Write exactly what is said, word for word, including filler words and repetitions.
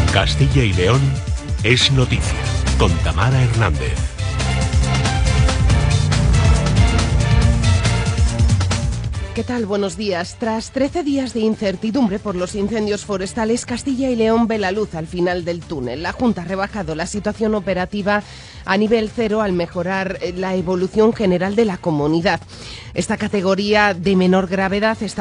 Castilla y León es noticia, con Tamara Hernández. ¿Qué tal? Buenos días. Tras trece días de incertidumbre por los incendios forestales, Castilla y León ve la luz al final del túnel. La Junta ha rebajado la situación operativa a nivel cero al mejorar la evolución general de la comunidad. Esta categoría de menor gravedad está